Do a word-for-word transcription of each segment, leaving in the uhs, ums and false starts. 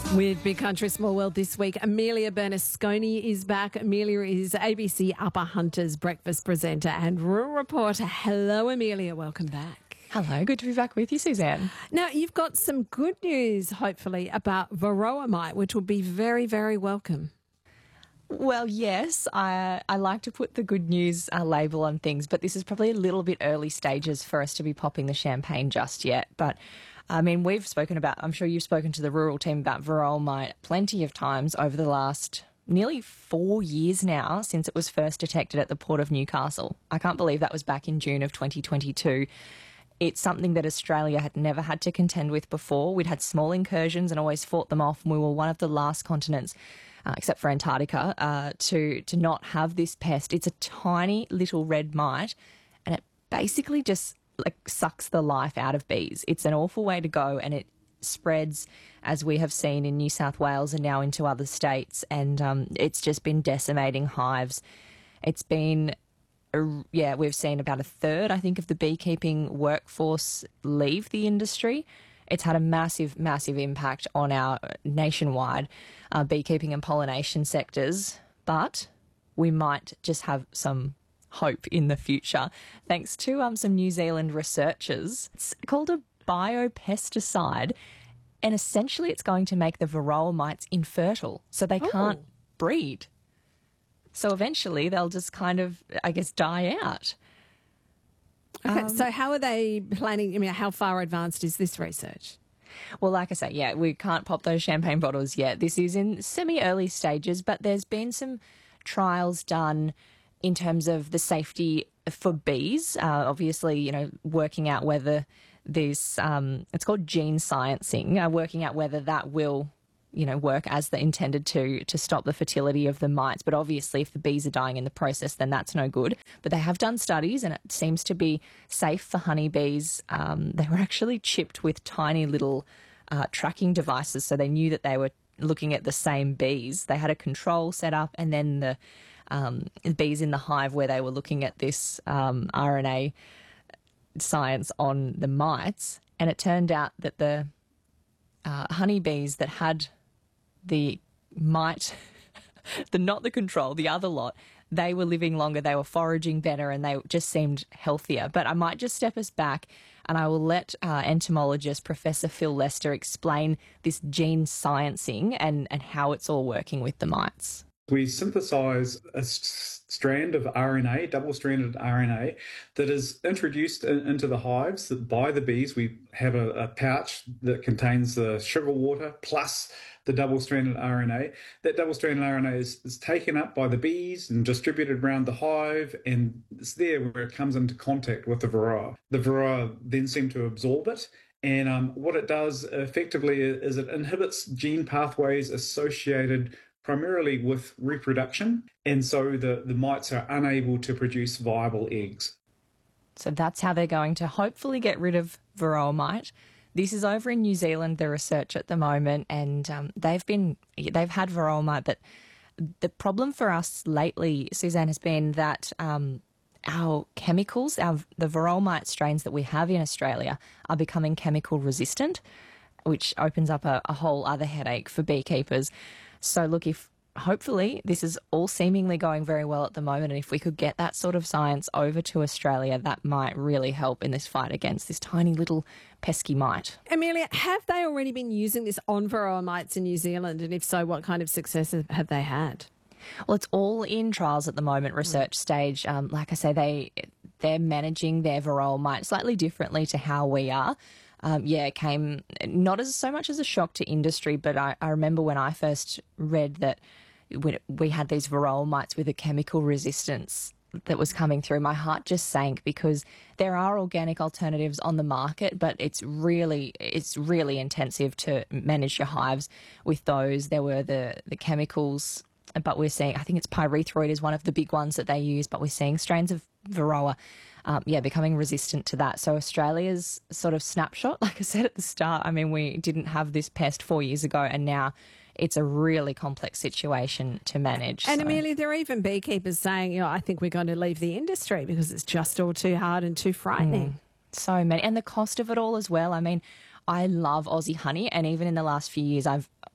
With Big Country Small World this week, Amelia Bernasconi is back. Amelia is A B C Upper Hunters breakfast presenter and rural reporter. Hello, Amelia. Welcome back. Hello. Good to be back with you, Suzanne. Now, you've got some good news, hopefully, about varroa mite, which will be very, very welcome. Well, yes, I, I like to put the good news uh, label on things, but this is probably a little bit early stages for us to be popping the champagne just yet. But I mean, we've spoken about, I'm sure you've spoken to the rural team about varroa mite plenty of times over the last nearly four years now since it was first detected at the Port of Newcastle. I can't believe that was back in June of twenty twenty-two. It's something that Australia had never had to contend with before. We'd had small incursions and always fought them off, and we were one of the last continents, uh, except for Antarctica, uh, to, to not have this pest. It's a tiny little red mite, and it basically just like sucks the life out of bees. It's an awful way to go, and it spreads, as we have seen in New South Wales and now into other states, and um, it's just been decimating hives. It's been, a, yeah, we've seen about a third, I think, of the beekeeping workforce leave the industry. It's had a massive, massive impact on our nationwide uh, beekeeping and pollination sectors, but we might just have some hope in the future, thanks to um, some New Zealand researchers. It's called a biopesticide, and essentially it's going to make the varroa mites infertile, so they Oh. can't breed. So eventually they'll just kind of, I guess, die out. Okay, Um, so how are they planning? I mean, how far advanced is this research? Well, like I say, yeah, we can't pop those champagne bottles yet. This is in semi-early stages, but there's been some trials done in terms of the safety for bees. Uh, obviously, you know, working out whether this, um, it's called gene sciencing, uh, working out whether that will, you know, work as they intended to to stop the fertility of the mites. But obviously, if the bees are dying in the process, then that's no good. But they have done studies, and it seems to be safe for honeybees. Um, they were actually chipped with tiny little uh, tracking devices, so they knew that they were looking at the same bees. They had a control set up, and then the um, bees in the hive where they were looking at this um, R N A science on the mites. And it turned out that the uh, honeybees that had the mite, the not the control, the other lot, they were living longer, they were foraging better, and they just seemed healthier. But I might just step us back, and I will let uh, entomologist Professor Phil Lester explain this gene sciencing and, and how it's all working with the mites. We synthesize a s- strand of R N A, double-stranded R N A, that is introduced in, into the hives by the bees. We have a, a pouch that contains the sugar water plus the double-stranded R N A. That double-stranded R N A is, is taken up by the bees and distributed around the hive, and it's there where it comes into contact with the varroa. The varroa then seem to absorb it. And um, what it does effectively is it inhibits gene pathways associated primarily with reproduction, and so the, the mites are unable to produce viable eggs. So that's how they're going to hopefully get rid of varroa mite. This is over in New Zealand, the research at the moment, and um, they've been they've had varroa mite, but the problem for us lately, Suzanne, has been that um, our chemicals, our the varroa mite strains that we have in Australia, are becoming chemical resistant, which opens up a, a whole other headache for beekeepers. So look, if hopefully this is all seemingly going very well at the moment, and if we could get that sort of science over to Australia, that might really help in this fight against this tiny little pesky mite. Amelia, have they already been using this on varroa mites in New Zealand? And if so, what kind of successes have they had? Well, it's all in trials at the moment, research stage. Um, like I say, they, they're managing their varroa mite slightly differently to how we are. Um, yeah, it came not as so much as a shock to industry, but I, I remember when I first read that we, we had these varroa mites with a chemical resistance that was coming through, my heart just sank, because there are organic alternatives on the market, but it's really it's really intensive to manage your hives with those. There were the, the chemicals, but we're seeing, I think it's pyrethroid is one of the big ones that they use, but we're seeing strains of varroa Um, yeah, becoming resistant to that. So Australia's sort of snapshot, like I said at the start, I mean, we didn't have this pest four years ago, and now it's a really complex situation to manage. And so. Amelia, there are even beekeepers saying, you know, I think we're going to leave the industry because it's just all too hard and too frightening. Mm, so many. And the cost of it all as well. I mean, I love Aussie honey, and even in the last few years, I've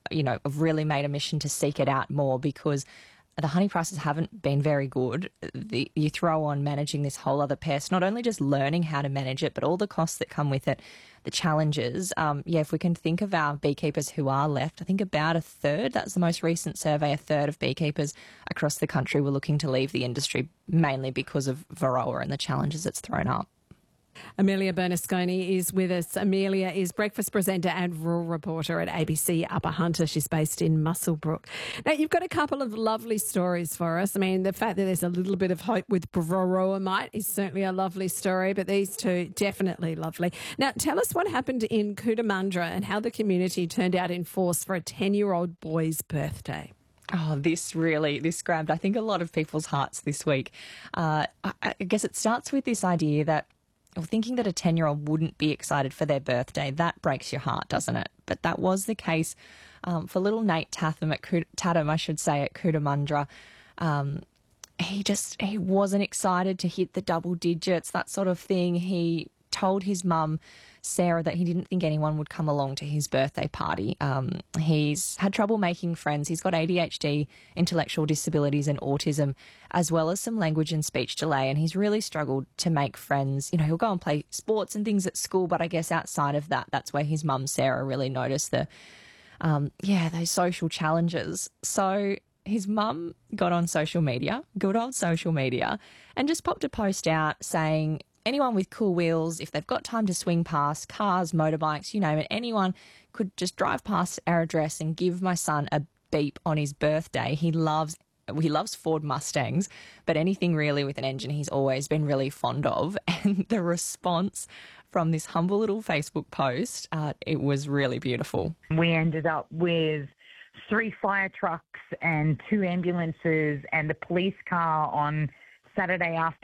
you know, have really made a mission to seek it out more because the honey prices haven't been very good. The, you throw on managing this whole other pest, not only just learning how to manage it, but all the costs that come with it, the challenges. Um, yeah, if we can think of our beekeepers who are left, I think about a third, that's the most recent survey, a third of beekeepers across the country were looking to leave the industry, mainly because of Varroa and the challenges it's thrown up. Amelia Bernasconi is with us. Amelia is breakfast presenter and rural reporter at A B C Upper Hunter. She's based in Muswellbrook. Now, you've got a couple of lovely stories for us. I mean, the fact that there's a little bit of hope with Varroa mite is certainly a lovely story, but these two definitely lovely. Now, tell us what happened in Cootamundra and how the community turned out in force for a ten-year-old boy's birthday. Oh, this really, this grabbed, I think, a lot of people's hearts this week. Uh, I, I guess it starts with this idea that or thinking that a ten-year-old wouldn't be excited for their birthday, that breaks your heart, doesn't it? But that was the case um, for little Nate Tatham at Coot- Tatham, I should say, at Cootamundra. Um, he just, he wasn't excited to hit the double digits, that sort of thing. He told his mum, Sarah, that he didn't think anyone would come along to his birthday party. Um, he's had trouble making friends. He's got A D H D, intellectual disabilities and autism, as well as some language and speech delay, and he's really struggled to make friends. You know, he'll go and play sports and things at school, but I guess outside of that, that's where his mum, Sarah, really noticed the, um, yeah, those social challenges. So his mum got on social media, good old social media, and just popped a post out saying, anyone with cool wheels, if they've got time to swing past, cars, motorbikes, you name it, anyone could just drive past our address and give my son a beep on his birthday. He loves he loves Ford Mustangs, but anything really with an engine he's always been really fond of. And the response from this humble little Facebook post, uh, it was really beautiful. We ended up with three fire trucks and two ambulances and a police car on Saturday afternoon.